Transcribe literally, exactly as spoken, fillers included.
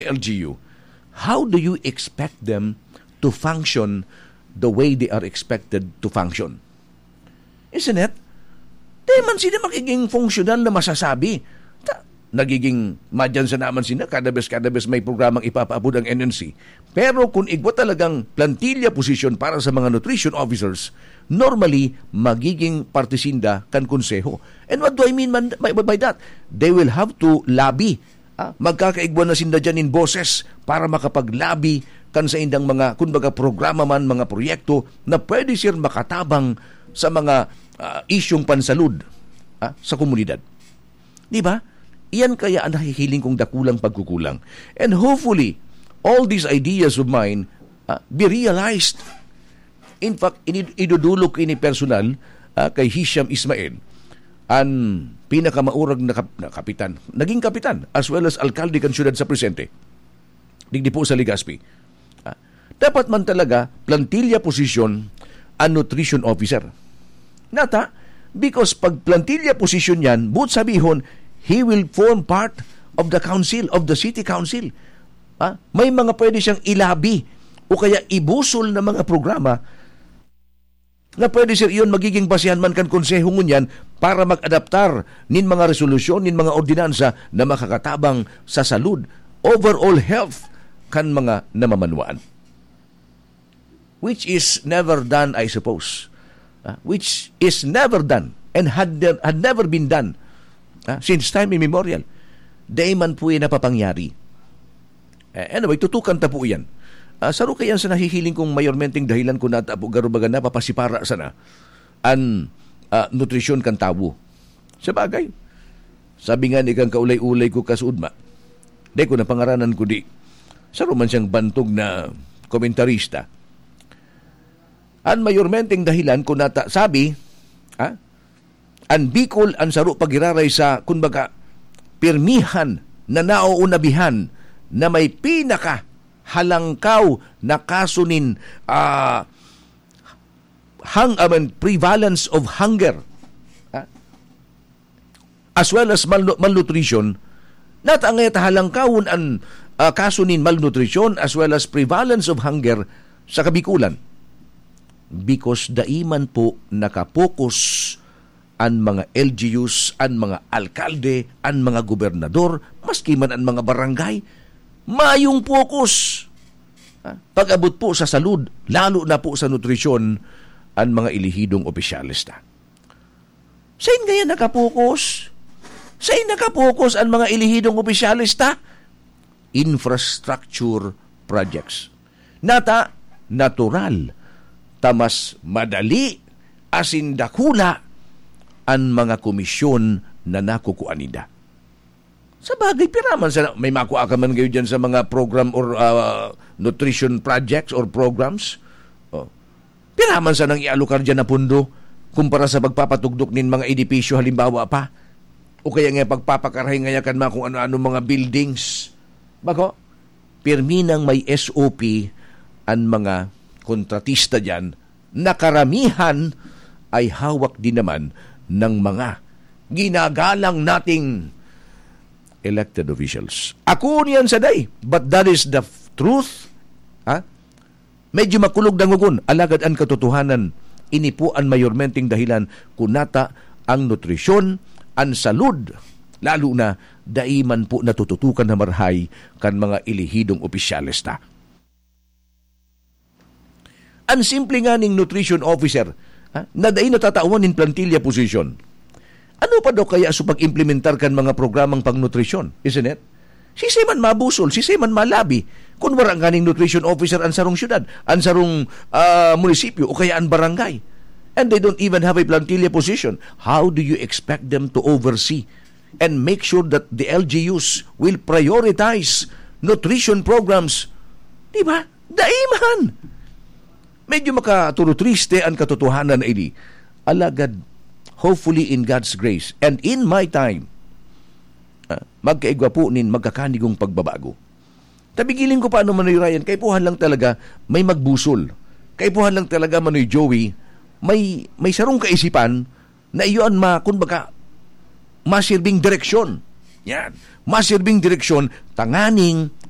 L G U, how do you expect them to function the way they are expected to function? Isn't it? Di man sila makiging funksyonan na masasabi. Ta, nagiging madyan sa naman sila, kada bes, kada bes may programang ipapaabot ang N N C. Pero kung igwa talagang plantilla position para sa mga nutrition officers, normally, magiging partisinda kan konseho. And what do I mean man, by, by that? They will have to lobby. Ah, magkakaigwa na sinda dyan in boses para makapaglabi kan sa indang mga, kumbaga, programa man, mga proyekto na pwede sir makatabang sa mga uh, isyong pansalud ah, sa komunidad. Di ba? Iyan kaya ang nahihiling kong dakulang pagkukulang. And hopefully, all these ideas of mine uh, be realized. In fact, idudulog ini personal uh, kay Hisham Ismail, ang pinakamaurag na, kap- na kapitan, naging kapitan, as well as alkalde kan syudad sa presente. Digdi po sa Legazpi. Uh, dapat man talaga plantilla position ang nutrition officer. Nata, because pag plantilla position yan, but sabihon, he will form part of the council, of the city council. Uh, may mga pwede siyang ilabi o kaya ibusol na mga programa na pwede sir iyon magiging basihan man kan konseho ngunyan para mag-adaptar nin mga resolusyon, nin mga ordinansa na makakatabang sa salud, overall health kan mga namamanwaan. Which is never done, I suppose. Uh, which is never done and had, had never been done uh, since time immemorial. Day man po yung napapangyari. Uh, anyway, tutukan ta po yan. Uh, saro kayan sa nahihiling kong mayormenteng dahilan ko na tapo garubaga na papasipara sana an uh, nutrisyon kan tawo. Sa bagay, sabi nga ni kang kaulay-ulay ko kasuudma, di ko na pangaranan ko di, saro man siyang bantog na komentarista. An mayormenteng dahilan ko nata sabi, ha? An Bicol an saro pagiraray sa kunbaga pirmihan na nauunabihan na may pinaka halangkaw na kasunin uh, hang aman prevalence of hunger uh, as well as mal- malnutrition natangay halangkawon ang uh, kasunin malnutrition as well as prevalence of hunger sa Kabikulan because daiman po nakapokus ang mga L G Us, ang mga alkalde, ang mga gobernador, maski man ang mga barangay, mayong pokus. Pag-abot po sa salud, lalo na po sa nutrisyon, ang mga ilihidong opisyalista. Saan kaya nakapokus? Saan nakapokus ang mga ilihidong opisyalista? Infrastructure projects. Nata, natural, tamas madali, asin dakula, ang mga komisyon na nakukuanida. Sa bagay, piraman sa, may makuha ka man kayo dyan sa mga program or uh, nutrition projects or programs. Oh. Piraman sa nang ialokar dyan na pundo kumpara sa pagpapatugdok nin mga edipisyo halimbawa pa. O kaya nga pagpapakarahay nga kan mga kung ano-ano mga buildings. Bako, pirminang may S O P ang mga kontratista dyan na karamihan ay hawak din naman ng mga ginagalang nating elected officials. Ako niyan sa day, but that is the f- truth. Ha? Medyo makulog dangugon, alagad ang katotohanan, ini po ang mayormenteng dahilan kunata ang nutrisyon, ang salud, lalo na daiman po natututukan na marhay kan mga ilihidong opisyalista. Ang simple nga ning nutrition officer, ha? Na dahi natatawan in plantilla position. Ano pa daw kaya sa pag-implementar kan mga programang pang-nutrisyon? Isn't it? Si man mabusol, si man malabi. Kung warang ganing nutrition officer ang sarong syudad, ang sarong uh, munisipyo, o kaya ang barangay. And they don't even have a plantilla position. How do you expect them to oversee and make sure that the L G Us will prioritize nutrition programs? Diba? Daiman! Medyo makaturo-triste ang katotohanan na ini. Alagad, hopefully in God's grace and in my time, uh, magkaigwa po nin magkakanigong pagbabago. Tabigiling ko paano Manoy Ryan, kay puhan lang talaga may magbusol. Kay puhan lang talaga Manoy Joey, may may sarong kaisipan na iyon ma, kumbaga, masirbing direksyon. Yan. Masirbing direksyon, tanganing